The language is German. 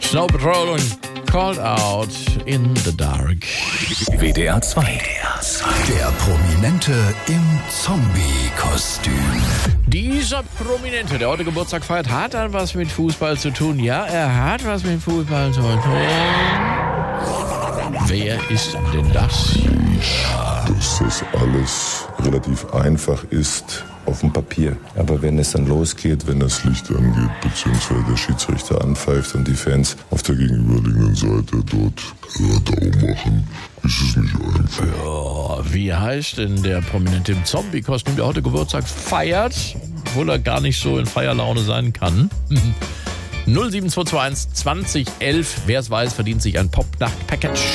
Snow Patrol und Called Out in the Dark. WDR 2. Der Prominente im Zombie-Kostüm. Dieser Prominente, der heute Geburtstag feiert, hat dann was mit Fußball zu tun. Ja, er hat was mit Fußball zu tun. Wer ist denn das? Dass das alles relativ einfach ist auf dem Papier. Aber wenn es dann losgeht, wenn das Licht angeht, beziehungsweise der Schiedsrichter anpfeift und die Fans auf der gegenüberliegenden Seite dort Radau machen, ist es nicht einfach. Ja, wie heißt denn der Prominente im Zombie-Kostüm, der heute Geburtstag feiert, obwohl er gar nicht so in Feierlaune sein kann? 07221 2011. Wer es weiß, verdient sich ein Pop-Nacht-Package.